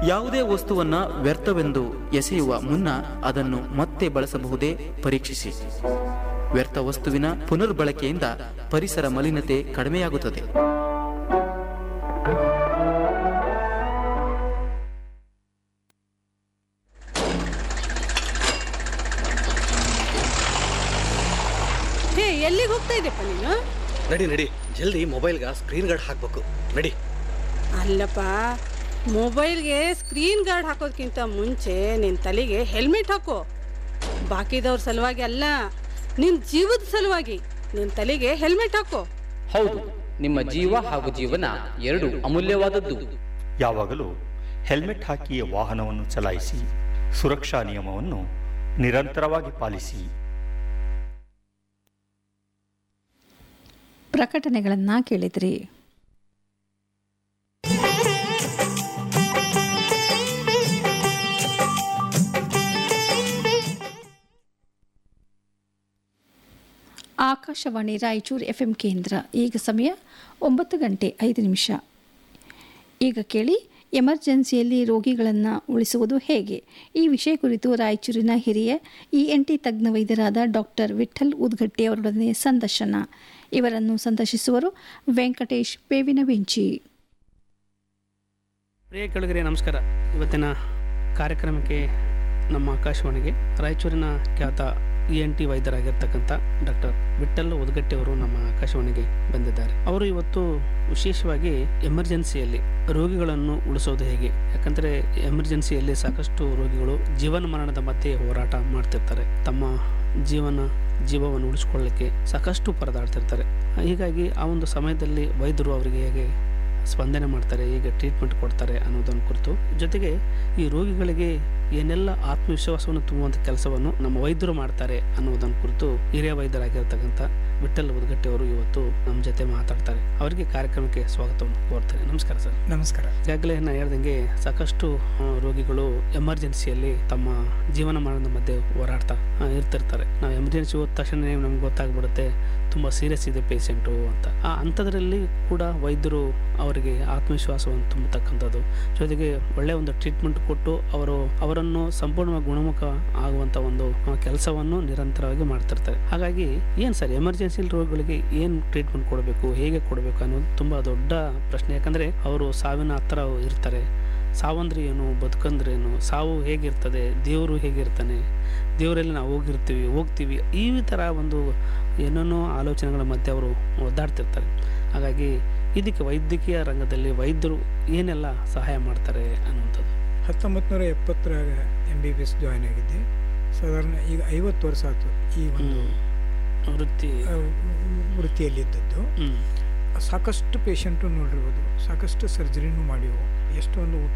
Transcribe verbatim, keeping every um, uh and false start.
ಯಾವುದೇ ವಸ್ತುವನ್ನ ವ್ಯರ್ಥವೆಂದು ಎಸೆಯುವ ಮುನ್ನ ಅದನ್ನು ಮತ್ತೆ ಬಳಸಬಹುದೇ ಪರೀಕ್ಷಿಸಿ. ವ್ಯರ್ಥ ವಸ್ತುವಿನ ಪುನರ್ಬಳಕೆಯಿಂದ ಪರಿಸರ ಮಲಿನತೆ ಕಡಿಮೆಯಾಗುತ್ತದೆ. ಹೇ, ಎಲ್ಲಿಗೆ ಹೋಗ್ತಾ ಇದೆಪ್ಪ ನೀನು? ನಡಿ ನಡಿ, ಜಲ್ದಿ ಮೊಬೈಲ್ಗೆ ಸ್ಕ್ರೀನ್ ಗಾರ್ಡ್ ಹಾಕ್ಬೇಕು. ನಡಿ. ಅಲ್ಲಪ್ಪ, ಮೊಬೈಲ್ಗೆ ಸ್ಕ್ರೀನ್ ಗಾರ್ಡ್ ಹಾಕೋದಕ್ಕಿಂತ ಮುಂಚೆ ನಿನ್ನ ತಲೆಗೆ ಹೆಲ್ಮೆಟ್ ಹಾಕೋ. ಬಾಕಿದವ್ರ ಸಲುವಾಗಿ ಅಲ್ಲ, ನಿನ್ನ ಜೀವದ ಸಲುವಾಗಿ ನಿನ್ನ ತಲೆಗೆ ಹೆಲ್ಮೆಟ್ ಹಾಕೋ. ಹೌದು, ನಿಮ್ಮ ಜೀವ ಹಾಗೂ ಜೀವನ ಎರಡು ಅಮೂಲ್ಯವಾದದ್ದು. ಯಾವಾಗಲೂ ಹೆಲ್ಮೆಟ್ ಹಾಕಿ ವಾಹನವನ್ನು ಚಲಾಯಿಸಿ. ಸುರಕ್ಷಾ ನಿಯಮವನ್ನು ನಿರಂತರವಾಗಿ ಪಾಲಿಸಿ. ಪ್ರಕಟಣೆಗಳನ್ನು ಕೇಳಿದ್ರಿ. ಆಕಾಶವಾಣಿ ರಾಯಚೂರು ಎಫ್ ಎಂ ಕೇಂದ್ರ. ಈಗ ಸಮಯ ಒಂಬತ್ತು ಗಂಟೆ ಐದು ನಿಮಿಷ. ಈಗ ಕೇಳಿ, ಎಮರ್ಜೆನ್ಸಿಯಲ್ಲಿ ರೋಗಿಗಳನ್ನು ಉಳಿಸುವುದು ಹೇಗೆ, ಈ ವಿಷಯ ಕುರಿತು ರಾಯಚೂರಿನ ಹಿರಿಯ ಇ ಎನ್ ಟಿ ತಜ್ಞ ವೈದ್ಯರಾದ ಡಾಕ್ಟರ್ ವಿಠಲ್ ಉದ್ಗಟ್ಟಿ ಅವರೊಡನೆ ಸಂದರ್ಶನ. ಇವರನ್ನು ಸಂದರ್ಶಿಸುವರು ವೆಂಕಟೇಶ್ ಬೇವಿನ ಬೆಂಚಿ. ಪ್ರಿಯ ಕೆಳಗರೆ ನಮಸ್ಕಾರ. ಇವತ್ತಿನ ಕಾರ್ಯಕ್ರಮಕ್ಕೆ ನಮ್ಮ ಆಕಾಶವಾಣಿಗೆ ರಾಯಚೂರಿನ ಖ್ಯಾತ E N T ವೈದ್ಯರಾಗಿರ್ತಕ್ಕಂಥ doctor Vithal Udgatti ಅವರು ನಮ್ಮ ಆಕಾಶವಾಣಿಗೆ ಬಂದಿದ್ದಾರೆ. ಅವರು ಇವತ್ತು ವಿಶೇಷವಾಗಿ ಎಮರ್ಜೆನ್ಸಿಯಲ್ಲಿ ರೋಗಿಗಳನ್ನು ಉಳಿಸೋದು ಹೇಗೆ, ಯಾಕಂದರೆ ಎಮರ್ಜೆನ್ಸಿಯಲ್ಲಿ ಸಾಕಷ್ಟು ರೋಗಿಗಳು ಜೀವನ ಮರಣದ ಮಧ್ಯೆ ಹೋರಾಟ ಮಾಡ್ತಿರ್ತಾರೆ. ತಮ್ಮ ಜೀವನ ಜೀವವನ್ನು ಉಳಿಸ್ಕೊಳ್ಳಲಿಕ್ಕೆ ಸಾಕಷ್ಟು ಪರದಾಡ್ತಿರ್ತಾರೆ. ಹೀಗಾಗಿ ಆ ಒಂದು ಸಮಯದಲ್ಲಿ ವೈದ್ಯರು ಅವರಿಗೆ ಹೇಗೆ ಸ್ಪಂದನೆ ಮಾಡ್ತಾರೆ, ಹೇಗೆ ಟ್ರೀಟ್ಮೆಂಟ್ ಕೊಡ್ತಾರೆ ಅನ್ನೋದನ್ನು ಕುರಿತು, ಜೊತೆಗೆ ಈ ರೋಗಿಗಳಿಗೆ ಏನೆಲ್ಲ ಆತ್ಮವಿಶ್ವಾಸವನ್ನು ತುಂಬುವಂಥ ಕೆಲಸವನ್ನು ನಮ್ಮ ವೈದ್ಯರು ಮಾಡ್ತಾರೆ ಅನ್ನೋದನ್ನು ಕುರಿತು ಹಿರಿಯ ವೈದ್ಯರಾಗಿರ್ತಕ್ಕಂಥ ವಿಠಲ್ ಉದ್ಗಟ್ಟಿ ಅವರು ಇವತ್ತು ನಮ್ಮ ಜೊತೆ ಮಾತಾಡ್ತಾರೆ. ಅವರಿಗೆ ಕಾರ್ಯಕ್ರಮಕ್ಕೆ ಸ್ವಾಗತವನ್ನು ಕೋರ್ತಾರೆ. ನಮಸ್ಕಾರ ಸರ್. ನಮಸ್ಕಾರ. ಈಗಾಗಲೇ ನಾನು ಹೇಳ್ದಂಗೆ ಸಾಕಷ್ಟು ರೋಗಿಗಳು ಎಮರ್ಜೆನ್ಸಿಯಲ್ಲಿ ತಮ್ಮ ಜೀವನ ಮರಣದ ಮಧ್ಯೆ ಹೋರಾಡ್ತಾ ಇರ್ತಿರ್ತಾರೆ. ನಾವು ಎಮರ್ಜೆನ್ಸಿ ಹೋದ ತಕ್ಷಣ ನಮ್ಗೆ ಗೊತ್ತಾಗ್ಬಿಡುತ್ತೆ ತುಂಬ ಸೀರಿಯಸ್ ಇದೆ ಪೇಷಂಟು ಅಂತ. ಆ ಅಂಥದ್ರಲ್ಲಿ ಕೂಡ ವೈದ್ಯರು ಅವರಿಗೆ ಆತ್ಮವಿಶ್ವಾಸವನ್ನು ತುಂಬತಕ್ಕಂಥದ್ದು, ಜೊತೆಗೆ ಒಳ್ಳೆಯ ಒಂದು ಟ್ರೀಟ್ಮೆಂಟ್ ಕೊಟ್ಟು ಅವರು ಅವರನ್ನು ಸಂಪೂರ್ಣವಾಗಿ ಗುಣಮುಖ ಆಗುವಂಥ ಒಂದು ಕೆಲಸವನ್ನು ನಿರಂತರವಾಗಿ ಮಾಡ್ತಿರ್ತಾರೆ. ಹಾಗಾಗಿ ಏನು ಸರ್, ಎಮರ್ಜೆನ್ಸಿ ರೋಗಿಗಳಿಗೆ ಏನು ಟ್ರೀಟ್ಮೆಂಟ್ ಕೊಡಬೇಕು, ಹೇಗೆ ಕೊಡಬೇಕು ಅನ್ನೋದು ತುಂಬ ದೊಡ್ಡ ಪ್ರಶ್ನೆ. ಯಾಕಂದರೆ ಅವರು ಸಾವಿನ ಹತ್ತಿರ ಇರ್ತಾರೆ. ಸಾವಂದ್ರೆ ಏನು, ಬದುಕಂದ್ರೆ ಏನು, ಸಾವು ಹೇಗಿರ್ತದೆ, ದೇವರು ಹೇಗಿರ್ತಾನೆ, ದೇವರಲ್ಲಿ ನಾವು ಹೋಗಿರ್ತೀವಿ ಹೋಗ್ತೀವಿ ಈ ಥರ ಒಂದು ಏನೇನೋ ಆಲೋಚನೆಗಳ ಮಧ್ಯೆ ಅವರು ಒದ್ದಾಡ್ತಿರ್ತಾರೆ. ಹಾಗಾಗಿ ಇದಕ್ಕೆ ವೈದ್ಯಕೀಯ ರಂಗದಲ್ಲಿ ವೈದ್ಯರು ಏನೆಲ್ಲ ಸಹಾಯ ಮಾಡ್ತಾರೆ ಅನ್ನುವಂಥದ್ದು. ಹತ್ತೊಂಬತ್ತು ನೂರ ಎಪ್ಪತ್ತರಾಗ M B B S join ಆಗಿದ್ದೆ. ಸಾಧಾರಣ ಈಗ ಐವತ್ತು ವರ್ಷ ಆಯಿತು ಈ ಒಂದು ವೃತ್ತಿ ವೃತ್ತಿಯಲ್ಲಿದ್ದದ್ದು. ಸಾಕಷ್ಟು ಪೇಷಂಟು ನೋಡಿರ್ಬೋದು, ಸಾಕಷ್ಟು ಸರ್ಜರಿನೂ ಮಾಡಿವು, ಎಷ್ಟೊಂದು